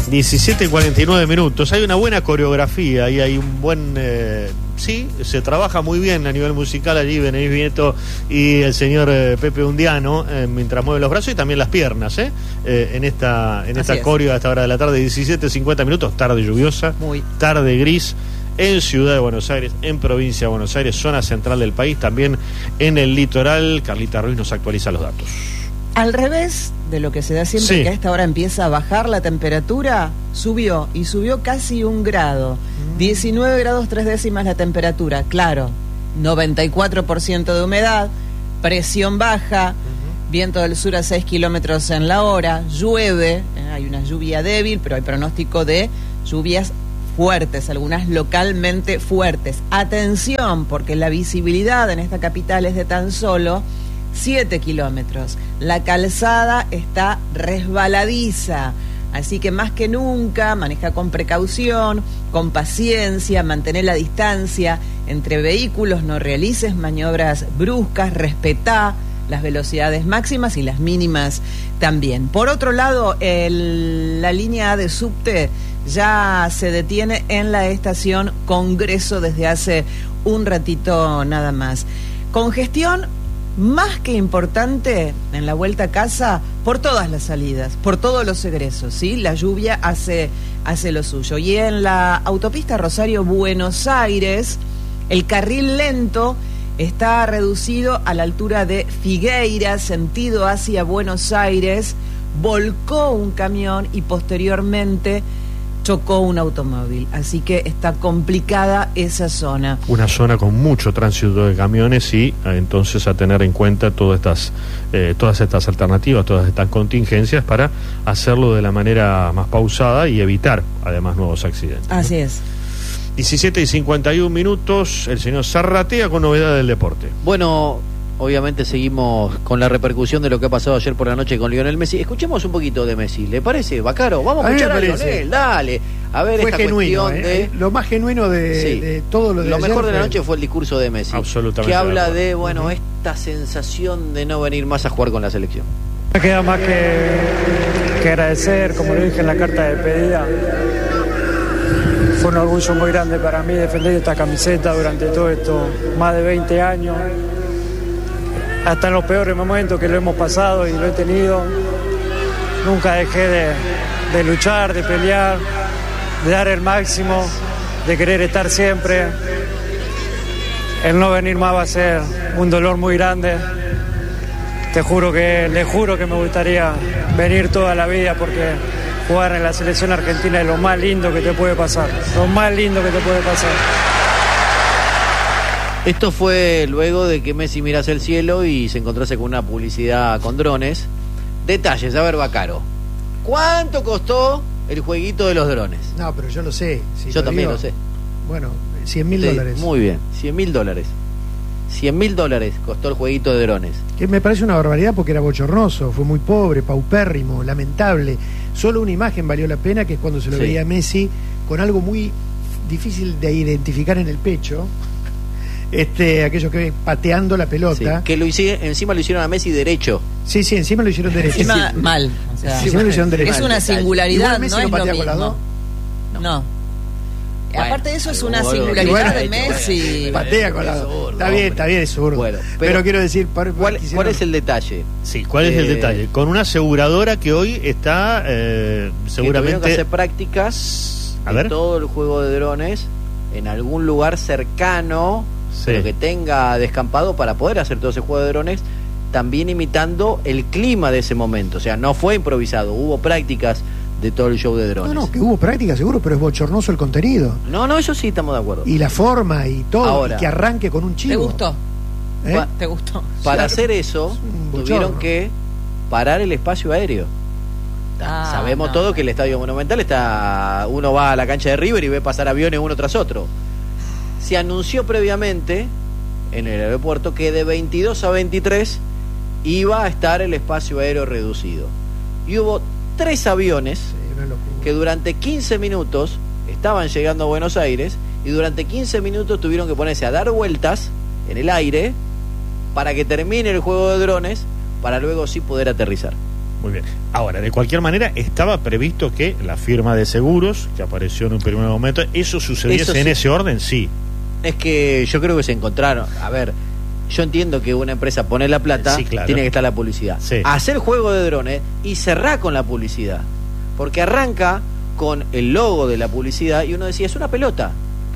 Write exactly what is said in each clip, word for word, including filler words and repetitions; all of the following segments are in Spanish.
diecisiete cuarenta y nueve minutos. Hay una buena coreografía y hay un buen... Eh, sí, se trabaja muy bien a nivel musical allí, Benevis Vieto y el señor eh, Pepe Undiano, eh, mientras mueve los brazos y también las piernas, ¿eh? Eh, en esta, en esta coreo a esta hora de la tarde, diecisiete cincuenta minutos, tarde lluviosa, muy. tarde gris, en Ciudad de Buenos Aires, en Provincia de Buenos Aires, zona central del país, también en el litoral. Carlita Ruiz nos actualiza los datos. Al revés de lo que se da siempre, sí, que a esta hora empieza a bajar la temperatura, subió, y subió casi un grado. Mm. diecinueve grados tres décimas la temperatura, claro, noventa y cuatro por ciento de humedad, presión baja, uh-huh. viento del sur a seis kilómetros en la hora, llueve, eh, hay una lluvia débil, pero hay pronóstico de lluvias fuertes, algunas localmente fuertes. Atención, porque la visibilidad en esta capital es de tan solo siete kilómetros. La calzada está resbaladiza, así que más que nunca maneja con precaución, con paciencia, mantener la distancia entre vehículos, no realices maniobras bruscas, respetá las velocidades máximas y las mínimas también. Por otro lado, el, la línea A de subte ya se detiene en la estación Congreso desde hace un ratito nada más. Congestión más que importante en la vuelta a casa por todas las salidas, por todos los egresos, ¿sí? La lluvia hace, hace lo suyo. Y en la autopista Rosario-Buenos Aires, el carril lento está reducido a la altura de Figueira, sentido hacia Buenos Aires. Volcó un camión y posteriormente chocó un automóvil, así que está complicada esa zona. Una zona con mucho tránsito de camiones y entonces a tener en cuenta todas estas, eh, todas estas alternativas, todas estas contingencias para hacerlo de la manera más pausada y evitar además nuevos accidentes. Así es. diecisiete y cincuenta y uno minutos, el señor Zarratea con novedades del deporte. Bueno, obviamente seguimos con la repercusión de lo que ha pasado ayer por la noche con Lionel Messi. Escuchemos un poquito de Messi, ¿le parece, Bacaro? Vamos a, a escuchar a Lionel, dale. A ver, fue esta genuino, cuestión de... Eh, lo más genuino de, sí. de todo lo de Lo ayer mejor de la fue... noche fue el discurso de Messi. Absolutamente. Que habla de, de bueno, uh-huh. esta sensación de no venir más a jugar con la selección. Me queda más que, que agradecer, como lo dije en la carta de despedida. Fue un orgullo muy grande para mí defender esta camiseta durante todo esto, más de veinte años. Hasta en los peores momentos que lo hemos pasado y lo he tenido, nunca dejé de, de luchar, de pelear, de dar el máximo, de querer estar siempre. El no venir más va a ser un dolor muy grande. Te juro que, le juro que me gustaría venir toda la vida porque jugar en la selección argentina es lo más lindo que te puede pasar, lo más lindo que te puede pasar. Esto fue luego de que Messi mirase el cielo y se encontrase con una publicidad con drones. Detalles, a ver, Bacaro. ¿Cuánto costó el jueguito de los drones? No, pero yo lo sé. Si yo lo también digo, lo sé. Bueno, cien mil dólares. Muy bien, cien mil dólares. cien mil dólares costó el jueguito de drones. Que me parece una barbaridad porque era bochornoso, fue muy pobre, paupérrimo, lamentable. Solo una imagen valió la pena, que es cuando se lo sí. veía a Messi con algo muy difícil de identificar en el pecho. Este, aquello que pateando la pelota. Sí, que lo hicieron, encima lo hicieron a Messi derecho. Sí, sí, encima lo hicieron derecho. Encima sí. mal. O sea, encima lo hicieron derecho. Es una singularidad, Messi no es no patea lo mismo. Colado. No. no. Bueno, aparte de eso es una bueno, singularidad bueno, de Messi. bueno, patea colado. Zurdo, está bien, está bien, es zurdo. Bueno, pero, pero quiero decir, para, ¿cuál, quisieron... ¿cuál es el detalle? Sí, ¿cuál es eh, el detalle? Con una aseguradora que hoy está eh, seguramente... Que tuvieron que hacer prácticas a ver. de todo el juego de drones en algún lugar cercano, sí. pero que tenga descampado para poder hacer todo ese juego de drones, también imitando el clima de ese momento. O sea, no fue improvisado, hubo prácticas de todo el show de drones. No, no, que hubo práctica seguro, pero es bochornoso el contenido. No, no, eso sí estamos de acuerdo. Y la forma y todo, ahora, y que arranque con un chivo. ¿Te gustó? ¿Eh? ¿Te gustó? Para claro, hacer eso, tuvieron que parar el espacio aéreo. Ah, Sabemos no. todos que el Estadio Monumental está... Uno va a la cancha de River y ve pasar aviones uno tras otro. Se anunció previamente en el aeropuerto que de veintidós a veintitrés iba a estar el espacio aéreo reducido. Y hubo tres aviones sí, que durante quince minutos estaban llegando a Buenos Aires y durante quince minutos tuvieron que ponerse a dar vueltas en el aire para que termine el juego de drones para luego sí poder aterrizar. Muy bien. Ahora, de cualquier manera, estaba previsto que la firma de seguros, que apareció en un primer momento, ¿eso sucediese eso sí. en ese orden? Sí. Es que yo creo que se encontraron. A ver, yo entiendo que una empresa pone la plata, sí, claro. tiene que estar la publicidad. Sí. Hacer juego de drones y cerrar con la publicidad. Porque arranca con el logo de la publicidad y uno decía, es una pelota.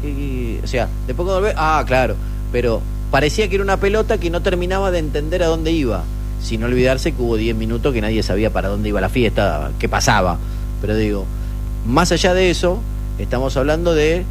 Y, o sea, después cuando ve, ah, claro, pero parecía que era una pelota que no terminaba de entender a dónde iba. Sin olvidarse que hubo diez minutos que nadie sabía para dónde iba la fiesta, qué pasaba. Pero digo, más allá de eso, estamos hablando de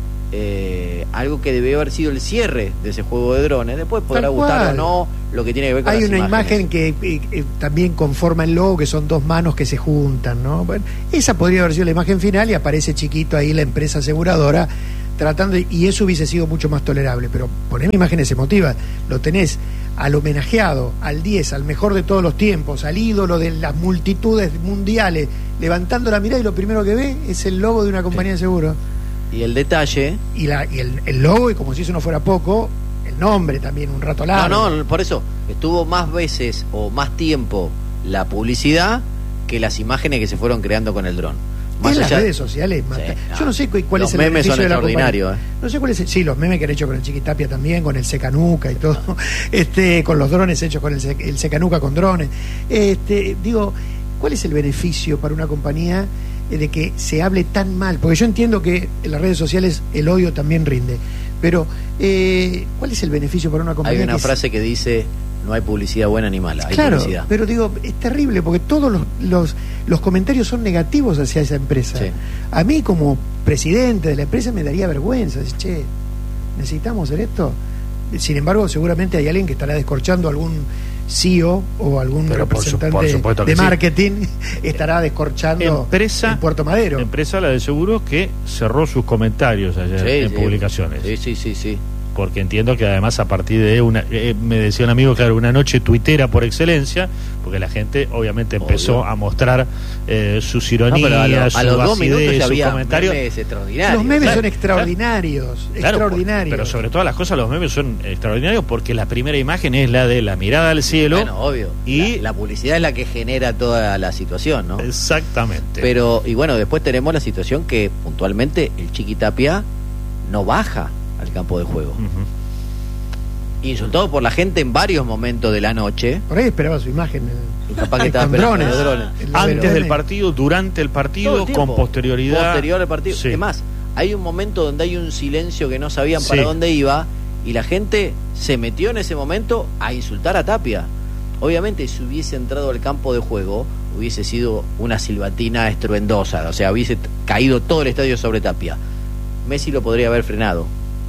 eh, algo que debió haber sido el cierre de ese juego de drones. Después podrá gustar o no lo que tiene que ver con hay las una imágenes. Imagen que eh, eh, también conforma el logo, que son dos manos que se juntan, ¿no? Bueno, esa podría haber sido la imagen final y aparece chiquito ahí la empresa aseguradora tratando, y eso hubiese sido mucho más tolerable. Pero poneme imágenes emotivas, lo tenés al homenajeado, al diez, al mejor de todos los tiempos, al ídolo de las multitudes mundiales, levantando la mirada y lo primero que ve es el logo de una compañía sí. de seguro. Y el detalle... Y, la, y el, el logo, y como si eso no fuera poco, el nombre también, un rato largo. No, no, por eso, estuvo más veces o más tiempo la publicidad que las imágenes que se fueron creando con el dron. Más en allá... las redes sociales, sí, no. Yo no sé cuál los es el memes son de la extraordinarios. Eh. No sé cuál es el... Sí, los memes que han hecho con el Chiquitapia también, con el Secanuca y todo, este, con los drones hechos con el, el Secanuca con drones. Este, digo, ¿cuál es el beneficio para una compañía de que se hable tan mal? Porque yo entiendo que en las redes sociales el odio también rinde, pero eh, ¿cuál es el beneficio para una compañía? Hay una que frase se... que dice: no hay publicidad buena ni mala, hay claro, publicidad. Pero digo, es terrible porque todos los, los, los comentarios son negativos hacia esa empresa. Sí. A mí como presidente de la empresa me daría vergüenza decir, che, ¿necesitamos hacer esto? Sin embargo, seguramente hay alguien que estará descorchando algún C E O o algún pero representante por su, por de marketing sí. estará descorchando empresa, en Puerto Madero. Empresa, la de seguros, que cerró sus comentarios ayer sí, en sí, publicaciones. Sí, sí, sí, sí. Porque entiendo que además a partir de una, eh, me decía un amigo, claro, una noche tuitera por excelencia, porque la gente obviamente empezó Obvio. a mostrar eh, sus ironías, no, a, lo, su a los dos minutos ya había comentarios. Memes extraordinarios. Los memes claro, son extraordinarios, claro, extraordinarios. Pero sobre todas las cosas los memes son extraordinarios porque la primera imagen es la de la mirada al cielo. Bueno, obvio. Y la, la publicidad es la que genera toda la situación, ¿no? Exactamente. Pero, y bueno, después tenemos la situación que puntualmente el Chiquitapia no baja al campo de juego. Uh-huh. Insultado por la gente en varios momentos de la noche. Por ahí esperaba su imagen. Y capaz que estaba esperando drones, drones. Antes del partido, durante el partido, el con posterioridad. Posterior al partido. Sí. Además, hay un momento donde hay un silencio que no sabían sí. para dónde iba y la gente se metió en ese momento a insultar a Tapia. Obviamente, si hubiese entrado al campo de juego, hubiese sido una silbatina estruendosa. O sea, hubiese caído todo el estadio sobre Tapia. Messi lo podría haber frenado.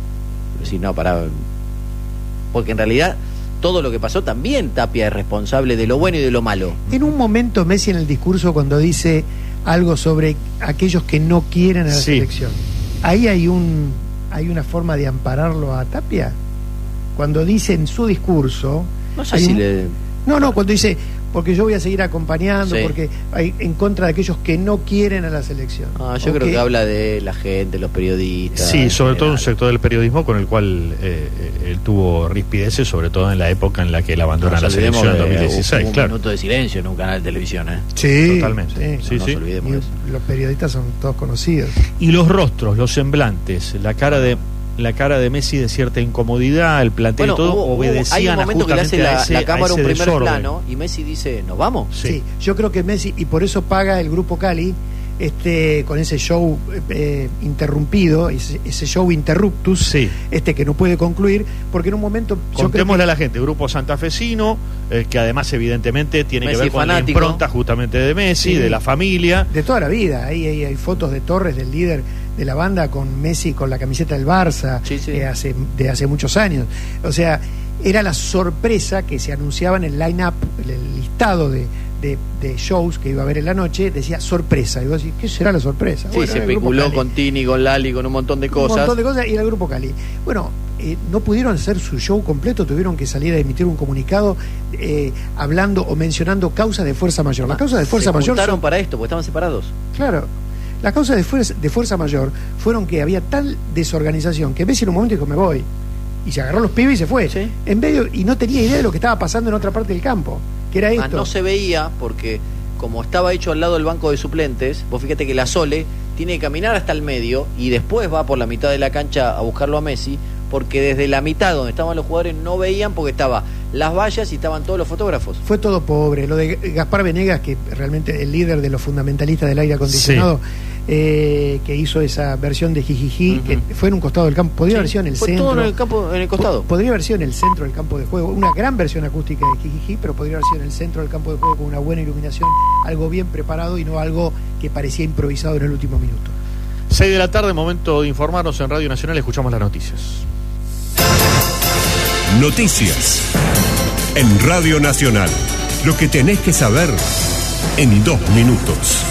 Si no, paraba. Porque en realidad todo lo que pasó también Tapia es responsable de lo bueno y de lo malo. En un momento Messi en el discurso cuando dice algo sobre aquellos que no quieren a la sí. selección, ahí hay un hay una forma de ampararlo a Tapia. Cuando dice en su discurso, no sé si un... le no no cuando dice porque yo voy a seguir acompañando, sí. porque hay en contra de aquellos que no quieren a la selección. Ah, yo creo que... que habla de la gente, los periodistas. Sí, sobre todo un sector del periodismo con el cual eh, él tuvo rispideces, sobre todo en la época en la que él abandona la selección en dos mil dieciséis. Un claro. minuto de silencio en un canal de televisión, ¿eh? Sí, totalmente. Sí, sí, no sí. nos olvidemos de eso. Los periodistas son todos conocidos. Y los rostros, los semblantes, la cara de la cara de Messi de cierta incomodidad, el planteo bueno, y todo hubo, obedecían hay un momento que le hace la, ese, la cámara un primer desorden. plano y Messi dice, ¿nos vamos? Sí. sí, yo creo que Messi, y por eso paga el Grupo Cali este con ese show eh, interrumpido, ese, ese show interruptus, sí. este que no puede concluir, porque en un momento... Contémosle a la gente, Grupo Santafesino, eh, que además evidentemente tiene Messi que ver con fanático. la impronta justamente de Messi, sí. de la familia. De toda la vida, ahí, ahí hay fotos de Torres, del líder de la banda, con Messi con la camiseta del Barça, sí, sí. De, hace, de hace muchos años. O sea, era la sorpresa que se anunciaba en el line-up, el listado de, de, de shows que iba a haber en la noche, decía sorpresa. Y vos decís, ¿qué será la sorpresa? Sí, bueno, se especuló con Tini, con Lali, con un montón de cosas. Un montón de cosas, y era el Grupo Cali. Bueno, eh, no pudieron hacer su show completo, tuvieron que salir a emitir un comunicado eh, hablando o mencionando causas de fuerza mayor. Las causas de fuerza se mayor juntaron son... para esto, porque estaban separados. Claro. Las causas de fuerza, de fuerza mayor fueron que había tal desorganización que Messi en un momento dijo, me voy. Y se agarró los pibes y se fue. ¿Sí? En medio, y no tenía idea de lo que estaba pasando en otra parte del campo, que era esto. Ah, no se veía porque como estaba hecho al lado del banco de suplentes, vos fíjate que la Sole tiene que caminar hasta el medio y después va por la mitad de la cancha a buscarlo a Messi, porque desde la mitad donde estaban los jugadores no veían porque estaban las vallas y estaban todos los fotógrafos. Fue todo pobre. Lo de Gaspar Venegas, que realmente el líder de los fundamentalistas del aire acondicionado, sí. eh, que hizo esa versión de Jijiji, uh-huh. que fue en un costado del campo, podría sí. haber sido en el fue centro. Todo en el campo, en el costado. Podría haber sido en el centro del campo de juego, una gran versión acústica de Jijiji, pero podría haber sido en el centro del campo de juego con una buena iluminación, algo bien preparado y no algo que parecía improvisado en el último minuto. seis de la tarde, momento de informarnos en Radio Nacional, escuchamos las noticias. Noticias en Radio Nacional. Lo que tenés que saber en dos minutos.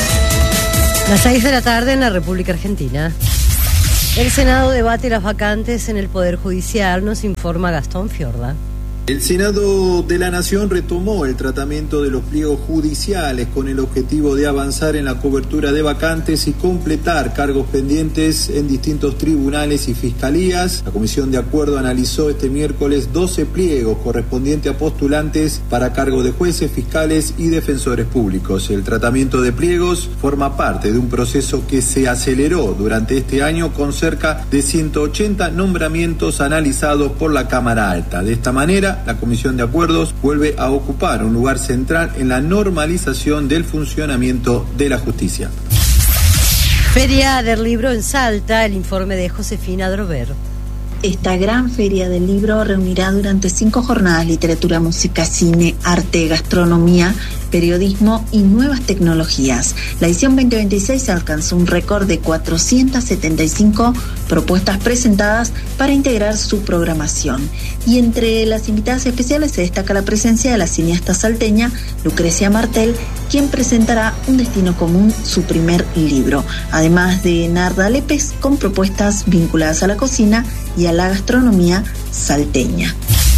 Las seis de la tarde en la República Argentina. El Senado debate las vacantes en el Poder Judicial, nos informa Gastón Fiorda. El Senado de la Nación retomó el tratamiento de los pliegos judiciales con el objetivo de avanzar en la cobertura de vacantes y completar cargos pendientes en distintos tribunales y fiscalías. La Comisión de Acuerdo analizó este miércoles doce pliegos correspondientes a postulantes para cargos de jueces, fiscales y defensores públicos. El tratamiento de pliegos forma parte de un proceso que se aceleró durante este año con cerca de ciento ochenta nombramientos analizados por la Cámara Alta. De esta manera, la Comisión de Acuerdos vuelve a ocupar un lugar central en la normalización del funcionamiento de la justicia. Feria del Libro en Salta, el informe de Josefina Drover. Esta gran feria del libro reunirá durante cinco jornadas literatura, música, cine, arte, gastronomía, periodismo y nuevas tecnologías. La edición veinte veintiséis alcanzó un récord de cuatrocientas setenta y cinco propuestas presentadas para integrar su programación. Y entre las invitadas especiales se destaca la presencia de la cineasta salteña Lucrecia Martel, quien presentará Un destino común, su primer libro, además de Narda Lépez con propuestas vinculadas a la cocina y a la gastronomía salteña.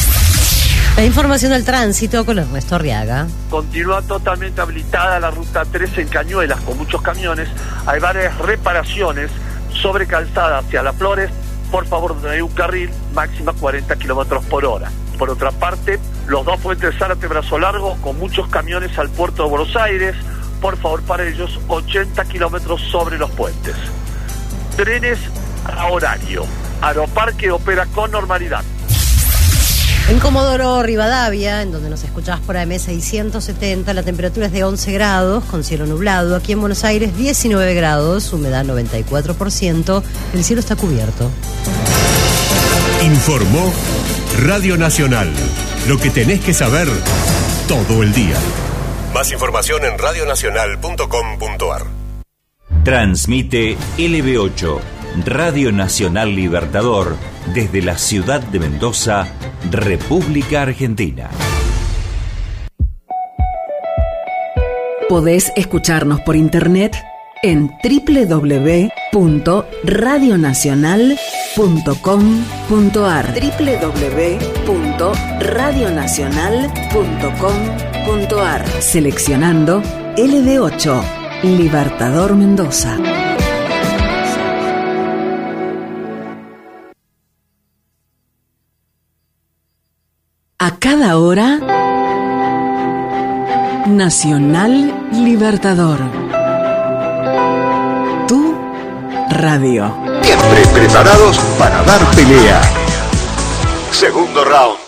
La información del tránsito con Ernesto Arriaga. Continúa totalmente habilitada la ruta tres en Cañuelas con muchos camiones. Hay varias reparaciones sobre calzada hacia Las Flores. Por favor, donde hay un carril, máxima cuarenta kilómetros por hora. Por otra parte, los dos puentes Zárate Brazo Largo con muchos camiones al puerto de Buenos Aires. Por favor, para ellos, ochenta kilómetros sobre los puentes. Trenes a horario. Aeroparque opera con normalidad. En Comodoro Rivadavia, en donde nos escuchás por A M seiscientos setenta, la temperatura es de once grados, con cielo nublado. Aquí en Buenos Aires, diecinueve grados, humedad noventa y cuatro por ciento, el cielo está cubierto. Informó Radio Nacional. Lo que tenés que saber todo el día. Más información en radio nacional punto com punto a r. Transmite L B ocho, Radio Nacional Libertador, desde la ciudad de Mendoza, República Argentina. Podés escucharnos por internet en doble u doble u doble u punto radio nacional punto com punto a r. doble u doble u doble u punto radio nacional punto com punto a r. Seleccionando L B ocho, Libertador Mendoza. A cada hora, Nacional Libertador. Tu radio. Siempre preparados para dar pelea. Segundo round.